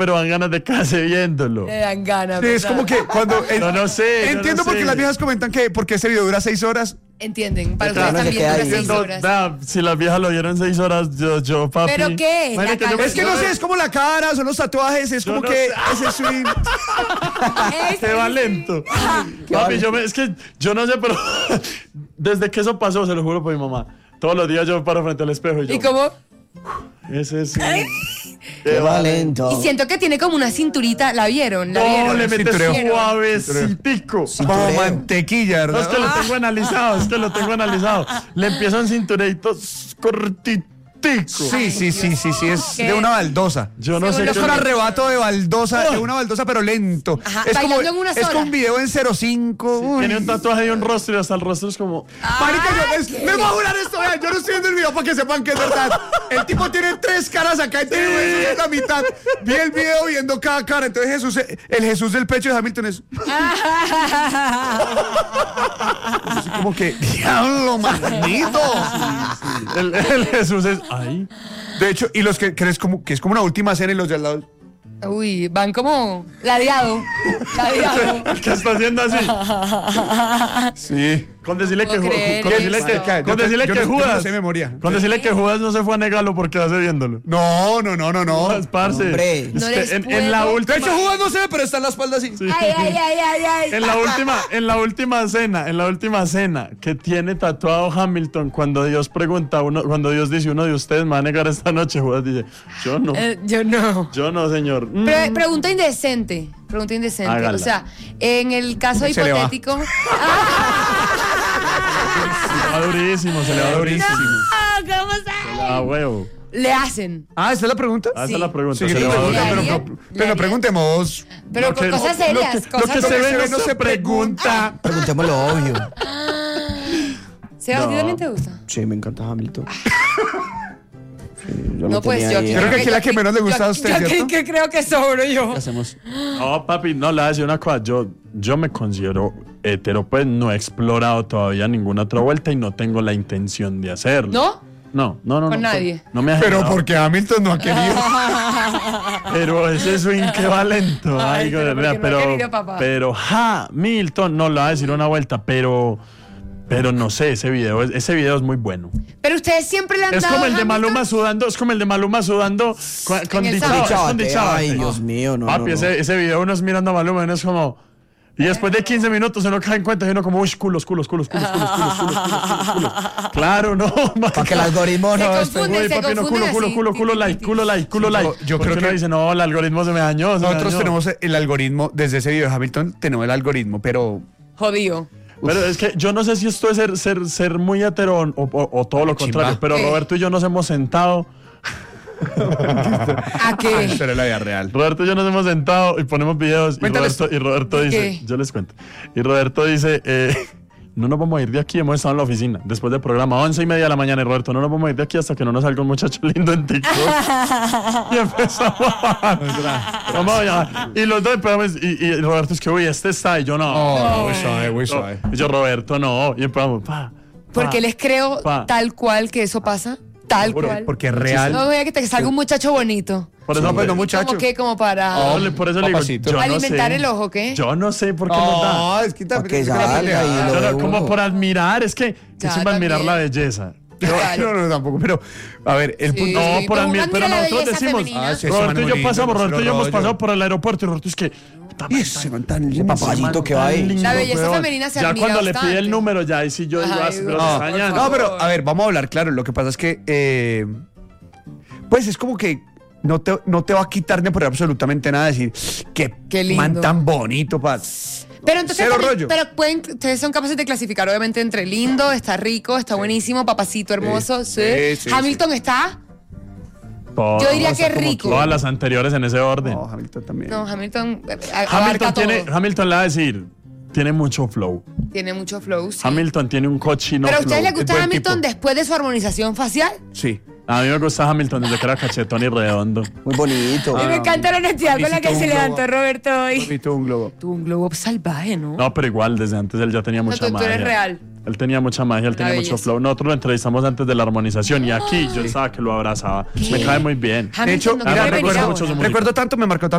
pero dan ganas de quedarse viéndolo. Le dan ganas. Sí, es como que cuando... No sé. Entiendo por qué las viejas comentan que porque ese video dura 6 horas. Entienden, para Claro, ustedes no se también queda dura ahí. 6 horas. Si las viejas lo vieron 6 horas, yo papi. ¿Pero qué? Marica, La yo me- Es que no sé, es como la cara, son los tatuajes, es Yo como no que sé. ese swing. Qué va lento. Papi, es que yo no sé, pero desde que eso pasó, se lo juro por mi mamá. Todos los días yo me paro frente al espejo y yo. ¿Y cómo? Ese es. Qué valento. Y siento que tiene como una cinturita, ¿la vieron? ¿La No, vieron? le metes Cintureo. suavecitico. Como mantequilla, No, es ¿verdad? que lo tengo analizado, Le empiezo un cintureito cortitico. Sí, es ¿Qué? de una baldosa. Yo no sé Es qué. con arrebato de baldosa, de una baldosa, pero lento. Ajá, Es como, bailando en una es sola. con un video en 0.5. Uy. Tiene un tatuaje de un rostro y hasta el rostro es como. Marica, me voy a jurar esto, vean, yo no estoy viendo el video para que sepan que es verdad. El tipo tiene 3 caras acá y tiene huesos en la mitad. Vi el video viendo cada cara, entonces el Jesús del pecho de Hamilton es como que, diablo, manito. El Jesús es. Ay. De hecho, y los que crees como que es como una última cena y los de al lado. Uy, van como ladeado. El que está haciendo así. Sí. Con decirle que, ¿Cómo creer con decirle eso? que, con decirle Yo que no- yo no Judas. sé de memoria. Con decirle que Judas no se fue a negarlo porque hace viéndolo. No. Judas, parce. Hombre. Es No que les en la puedo. última. De hecho, Judas no sé, pero está en la espalda así. Ay. En la última cena que tiene tatuado Hamilton, cuando Dios pregunta cuando Dios dice uno de ustedes me va a negar esta noche, Judas dice, yo no, Yo no. yo no, señor. Pregunta indecente. Hágala. O sea, en el caso Se le va. hipotético. Se le va durísimo. ¿Cómo sabes? Huevo. Le hacen. Ah, ¿esta es la pregunta? Esa Sí. es la pregunta. Sí, se le va pregunta, durísimo. pero preguntemos. Pero Lo con que- cosas serias. Lo cosas que se serias. ve no se pregunta. Preguntemos lo obvio. Sebas, ¿a ti No. también te gusta? Sí, me encanta Hamilton. Sí, yo No, lo pues tenía yo ahí. Creo que aquí la que menos le gusta a usted, yo ¿cierto? que creo que sobro yo. ¿Qué hacemos? No, papi, no, le voy a decir una cosa. Yo me considero hetero, pues no he explorado todavía ninguna otra vuelta y no tengo la intención de hacerlo. ¿No? No. Con nadie. No me ha Pero generado. porque Hamilton no ha querido. Pero ese swing que va lento. Ay, Ay, pero gonorrea, porque no ha querido, papá. pero Hamilton, no le voy a decir una vuelta, pero no sé, ese video es muy bueno. Pero ustedes siempre le han Es dado como el de Hamilton. Maluma sudando con el Dichabate. sábado. Con Dichabate. Ay, Dios mío, no. Papi, no. ese video uno es mirando a Maluma y uno es como. Y después de 15 minutos uno cae en cuenta y uno como, uy, culos. Claro, no, Para que el algoritmo Se no confunde. Uy, papi, no, culo like. Yo Porque creo uno que dice, no, el algoritmo se me dañó. nosotros tenemos el algoritmo, desde ese video de Hamilton, tenemos el algoritmo, pero Jodido. Pero es que yo no sé si esto es ser muy hetero o todo lo contrario, pero ¿Qué? Roberto y yo nos hemos sentado. ¿A qué? esto era la vida real. Roberto y yo nos hemos sentado y ponemos videos Cuéntales. y Roberto dice, ¿Qué? yo les cuento. Y Roberto dice, no nos vamos a ir de aquí, hemos estado en la oficina después del programa, 11:30 de la mañana, y Roberto, no nos vamos a ir de aquí hasta que no nos salga un muchacho lindo en TikTok. Y empezamos vamos allá. Y los dos empezamos, y Roberto es que, uy, este está, y yo no. Muy No. Y yo, Roberto, no. Y empezamos, Porque les creo Pa. tal cual que eso pasa. Tal cual. Porque es real. No voy a que te salga un muchacho bonito. Por eso, pues no, muchacho. Como que, como para por eso le digo, Papacito. yo no alimentar sé. el ojo, ¿qué? Yo no sé por qué nos da. No, es que Para que también. salga ahí lo Yo ve no, como uno. por admirar, es que Ya, es para admirar también. la belleza. No, tampoco. Pero, a ver, el Sí. punto. No, Sí, por como admirar, uno pero admira la nosotros belleza decimos, femenina. Ah, sí, Roberto y ese yo man pasamos, bonito, Roberto y yo hemos rollo. pasado por el aeropuerto y Roberto es que Y ese man tan Ese papayito que va ahí. lindo, La belleza weón. femenina se ya admira cuando le bastante. pide el número ya ahí sí yo digo, Ay, pero no, se por extrañan. favor. No, pero a ver, vamos a hablar claro. Lo que pasa es que, pues es como que no te va a quitar ni por absolutamente nada decir Qué que lindo. man tan bonito, Paz. Pero entonces Cero también- rollo. pero ustedes son capaces de clasificar obviamente entre lindo, está rico, está buenísimo, papacito hermoso, sí. Sí, Hamilton está. Todas, Yo diría que rico. todas las anteriores en ese orden. No, Hamilton también. No, Hamilton abarca todo. Hamilton le va a decir, tiene mucho flow. Tiene mucho flow, sí. Hamilton tiene un cochino Pero a flow. ustedes les Es gusta buen Hamilton tipo. después de su armonización facial. Sí. A mí me gusta Hamilton desde que era cachetón y redondo. Muy bonito. Y me encanta la honestidad con la que Visitó se un levantó globo. Roberto hoy. Bonito un globo. Tuvo un globo salvaje, ¿no? No, pero igual, desde antes él ya tenía No, mucha tú eres magia. real. Él tenía mucha magia, él tenía mucho belleza. flow. Nosotros lo entrevistamos antes de la armonización y aquí yo estaba que lo abrazaba. Me cae muy bien. De hecho, Hamilton no mira, quiere venir recuerdo ahora. mucho su música. recuerdo tanto, me marcó tanto